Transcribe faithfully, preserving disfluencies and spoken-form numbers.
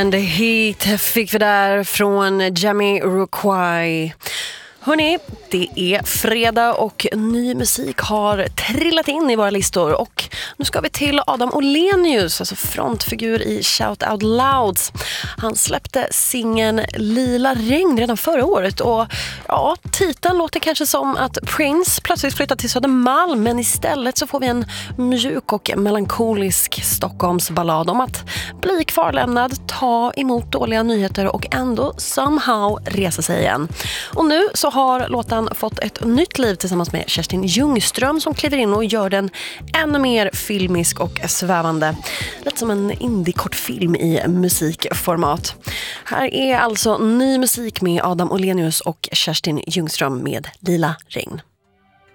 And Heat fick vi där från Jamiroquai. Hörrni, det är fredag och ny musik har trillat in i våra listor. Och nu ska vi till Adam Olenius, alltså frontfigur i Shout Out Louds. Han släppte singeln Lila regn redan förra året. Och ja, titeln låter kanske som att Prince plötsligt flyttar till Södermalm. Men istället så får vi en mjuk och melankolisk Stockholmsballad om att bli kvarlämnad, ta emot dåliga nyheter och ändå somehow resa sig igen. Och nu så har låten fått ett nytt liv tillsammans med Kerstin Ljungström som kliver in och gör den ännu mer filmisk och svävande. Lite som en indie-kortfilm i musikformat. Här är alltså ny musik med Adam Olenius och Kerstin Ljungström med Lila regn.